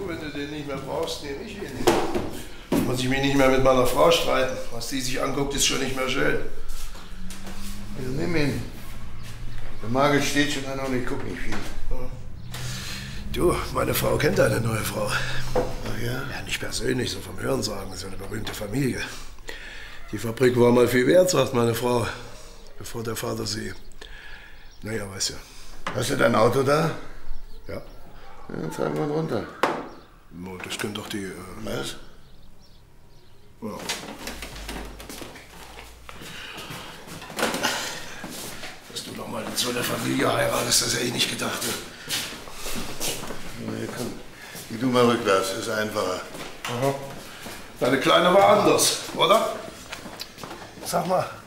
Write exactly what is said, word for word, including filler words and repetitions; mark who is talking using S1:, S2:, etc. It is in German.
S1: Du, wenn du den nicht mehr brauchst, nehme ich ihn nicht. Muss ich mich nicht mehr mit meiner Frau streiten. Was die sich anguckt, ist schon nicht mehr schön.
S2: Also nimm ihn. Der Magel steht schon an und ich guck nicht viel.
S1: Du, meine Frau kennt deine neue Frau.
S2: Ach ja?
S1: Ja, nicht persönlich, so vom Hörensagen. Das ist eine berühmte Familie. Die Fabrik war mal viel wert, sagt meine Frau, bevor der Vater sie... Naja, weißt ja.
S2: Hast du dein Auto da?
S1: Ja.
S2: Ja, dann fahren wir runter.
S1: Oh, das können doch die... Äh
S2: Was?
S1: Ja. Dass du noch mal in so einer Familie heiratest, das hätte ich nicht gedacht. Ne?
S2: Nee, komm. Geh du mal rückwärts, ist einfacher.
S1: Aha. Deine Kleine war anders, oder? Sag mal.